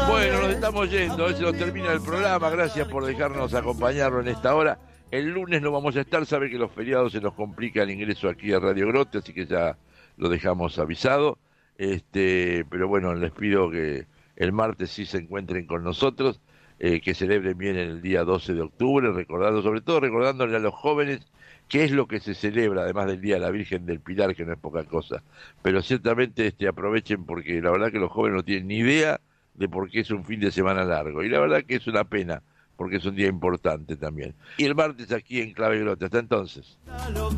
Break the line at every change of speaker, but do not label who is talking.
Bueno, nos estamos yendo, se nos termina el programa, gracias por dejarnos acompañarlo en esta hora. El lunes no vamos a estar, sabe que los feriados se nos complica el ingreso aquí a Radio Grote, así que ya lo dejamos avisado. Pero bueno, les pido que el martes sí se encuentren con nosotros, que celebren bien el día 12 de octubre, recordando, sobre todo recordándole a los jóvenes qué es lo que se celebra, además del Día de la Virgen del Pilar, que no es poca cosa. Pero ciertamente aprovechen, porque la verdad que los jóvenes no tienen ni idea de por qué es un fin de semana largo. Y la verdad que es una pena, porque es un día importante también. Y el martes aquí en Clave Grote. Hasta entonces.